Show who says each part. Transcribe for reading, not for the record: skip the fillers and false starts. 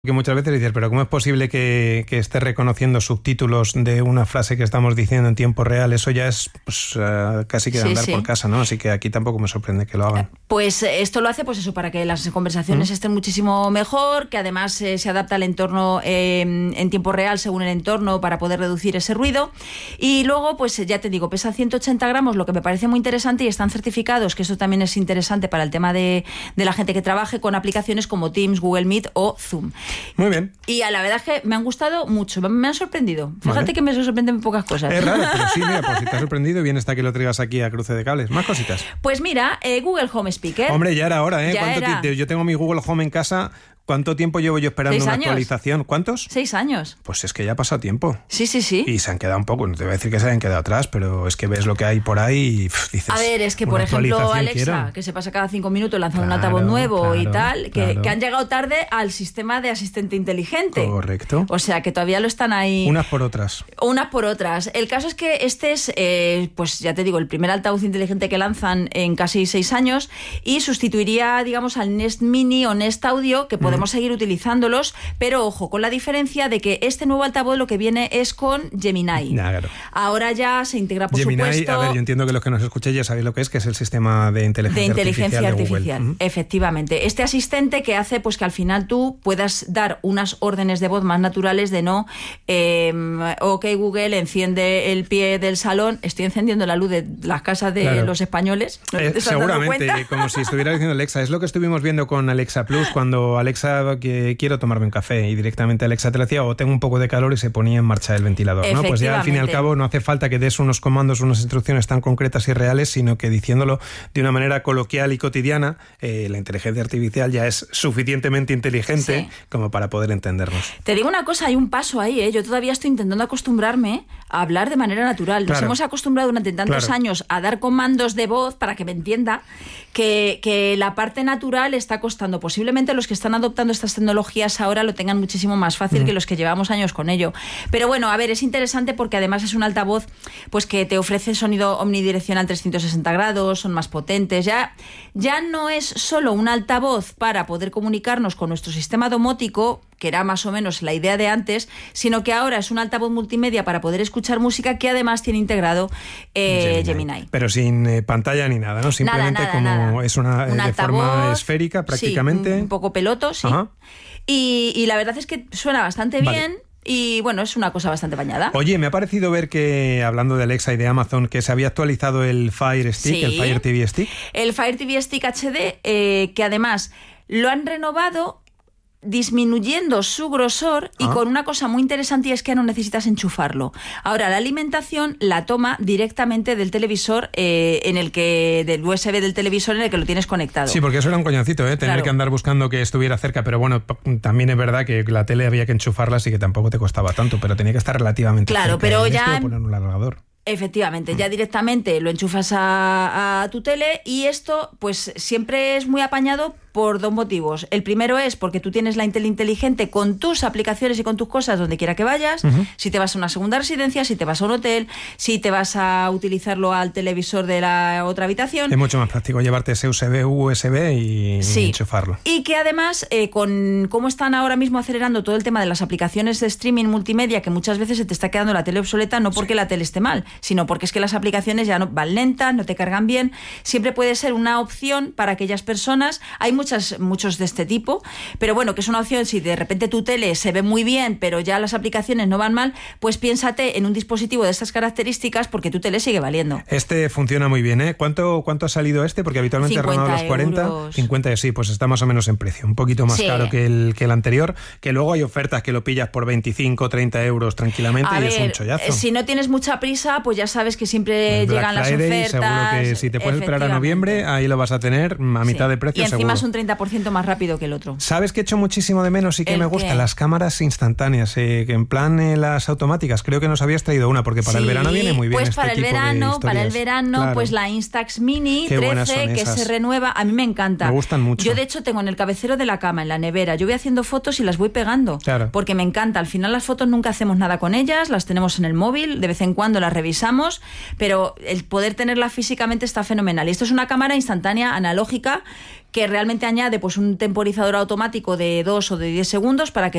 Speaker 1: Que muchas veces dices, pero ¿cómo es posible que esté reconociendo subtítulos de una frase que estamos diciendo en tiempo real? Eso ya es casi que de andar por casa, ¿no? Así que aquí tampoco me sorprende que lo hagan.
Speaker 2: Pues esto lo hace pues eso, para que las conversaciones estén muchísimo mejor, que además se adapta al entorno en tiempo real según el entorno para poder reducir ese ruido. Y luego, pues ya te digo, pesa 180 gramos, lo que me parece muy interesante, y están certificados, que eso también es interesante para el tema de la gente que trabaje con aplicaciones como Teams, Google Meet o Zoom.
Speaker 1: Muy bien.
Speaker 2: Y a la verdad es que me han gustado mucho, me han sorprendido. Fíjate que me sorprenden pocas cosas.
Speaker 1: Es raro, pero sí, mira, pues si te ha sorprendido, bien está que lo traigas aquí a cruce de cables. Más cositas.
Speaker 2: Pues mira, Google Home Speaker.
Speaker 1: Hombre, ya era hora, ¿eh?
Speaker 2: Ya era.
Speaker 1: Yo tengo mi Google Home en casa. ¿Cuánto tiempo llevo yo esperando una actualización? ¿Cuántos?
Speaker 2: 6 años.
Speaker 1: Pues es que ya ha pasado tiempo.
Speaker 2: Sí.
Speaker 1: Y se han quedado un poco, no te voy a decir que se hayan quedado atrás, pero es que ves lo que hay por ahí y dices...
Speaker 2: A ver, es que por ejemplo Alexa, que se pasa cada 5 minutos lanzando un altavoz nuevo y tal, que han llegado tarde al sistema de asistente inteligente.
Speaker 1: Correcto.
Speaker 2: O sea, que todavía lo están ahí...
Speaker 1: Unas por otras. El
Speaker 2: caso es que este es, pues ya te digo, el primer altavoz inteligente que lanzan en casi 6 años y sustituiría, digamos, al Nest Mini o Nest Audio, que podemos seguir utilizándolos, pero ojo, con la diferencia de que este nuevo altavoz lo que viene es con Gemini.
Speaker 1: Claro.
Speaker 2: Ahora ya se integra, por
Speaker 1: Gemini,
Speaker 2: supuesto...
Speaker 1: a ver, yo entiendo que los que nos escuchéis ya sabéis lo que es el sistema de inteligencia artificial. Google.
Speaker 2: Efectivamente. Este asistente que hace pues que al final tú puedas dar unas órdenes de voz más naturales de no, ok Google, enciende el pie del salón, estoy encendiendo la luz de las casas de los españoles.
Speaker 1: Seguramente, como si estuviera diciendo Alexa. Es lo que estuvimos viendo con Alexa Plus, cuando Alexa, que quiero tomarme un café, y directamente Alexa te lo decía, o tengo un poco de calor, y se ponía en marcha el ventilador, ¿no? Pues ya al fin y al cabo no hace falta que des unos comandos, unas instrucciones tan concretas y reales, sino que diciéndolo de una manera coloquial y cotidiana, la inteligencia artificial ya es suficientemente inteligente como para poder entendernos.
Speaker 2: Te digo una cosa, hay un paso ahí, ¿eh? Yo todavía estoy intentando acostumbrarme a hablar de manera natural. Nos hemos acostumbrado durante tantos años a dar comandos de voz para que me entienda, que la parte natural está costando. Posiblemente los que están adoptando estas tecnologías ahora lo tengan muchísimo más fácil que los que llevamos años con ello. Pero bueno, a ver, es interesante porque además es un altavoz pues que te ofrece sonido omnidireccional 360 grados, son más potentes. Ya no es solo un altavoz para poder comunicarnos con nuestro sistema domótico, que era más o menos la idea de antes, sino que ahora es un altavoz multimedia para poder escuchar música, que además tiene integrado Gemini.
Speaker 1: Pero sin pantalla ni nada, ¿no? Simplemente nada. Es una de altavoz, forma esférica prácticamente.
Speaker 2: Sí, un poco peloto, sí. Y la verdad es que suena bastante bien. Y bueno, es una cosa bastante bañada.
Speaker 1: Oye, me ha parecido ver que, hablando de Alexa y de Amazon, que se había actualizado el Fire Stick, el Fire TV Stick. El
Speaker 2: Fire TV Stick HD, que además lo han renovado disminuyendo su grosor y con una cosa muy interesante, y es que no necesitas enchufarlo. Ahora, la alimentación la toma directamente del televisor, del USB del televisor en el que lo tienes conectado.
Speaker 1: Sí, porque eso era un coñacito, tener que andar buscando que estuviera cerca, pero bueno, también es verdad que la tele había que enchufarla, así que tampoco te costaba tanto, pero tenía que estar relativamente cerca.
Speaker 2: Claro, pero ya...
Speaker 1: poner un alargador.
Speaker 2: Efectivamente, ya directamente lo enchufas a tu tele, y esto pues siempre es muy apañado por dos motivos. El primero es porque tú tienes la tele inteligente con tus aplicaciones y con tus cosas donde quiera que vayas. Si te vas a una segunda residencia, si te vas a un hotel, si te vas a utilizarlo al televisor de la otra habitación.
Speaker 1: Es mucho más práctico llevarte ese USB y enchufarlo.
Speaker 2: Y que además, con cómo están ahora mismo acelerando todo el tema de las aplicaciones de streaming multimedia, que muchas veces se te está quedando la tele obsoleta, no porque la tele esté mal, sino porque es que las aplicaciones ya no van lentas, no te cargan bien. Siempre puede ser una opción para aquellas personas. Hay muchos de este tipo, pero bueno, que es una opción si de repente tu tele se ve muy bien, pero ya las aplicaciones no van mal, pues piénsate en un dispositivo de estas características, porque tu tele sigue valiendo.
Speaker 1: Este funciona muy bien, ¿eh? ¿Cuánto ha salido este? Porque habitualmente ronda los 40,
Speaker 2: euros.
Speaker 1: 50, sí, pues está más o menos en precio, un poquito más caro que el anterior, que luego hay ofertas que lo pillas por 25, 30 euros tranquilamente, y es un chollazo.
Speaker 2: Si no tienes mucha prisa, pues ya sabes que siempre llegan las ofertas.
Speaker 1: Seguro que si te puedes esperar a noviembre, ahí lo vas a tener a mitad de precio,
Speaker 2: y encima
Speaker 1: seguro.
Speaker 2: Es un 30% más rápido que el otro.
Speaker 1: ¿Sabes que echo muchísimo de menos y que me gusta? Las cámaras instantáneas, que en plan las automáticas. Creo que nos habías traído una, porque para el verano viene muy bien.
Speaker 2: Pues
Speaker 1: para el verano,
Speaker 2: claro. Pues la Instax Mini 13, que se renueva, a mí me encanta.
Speaker 1: Me gustan mucho.
Speaker 2: Yo de hecho tengo en el cabecero de la cama, en la nevera, yo voy haciendo fotos y las voy pegando, porque me encanta. Al final las fotos nunca hacemos nada con ellas, las tenemos en el móvil, de vez en cuando las revisamos, pero el poder tenerla físicamente está fenomenal. Y esto es una cámara instantánea analógica que realmente añade pues un temporizador automático de 2 o de 10 segundos para que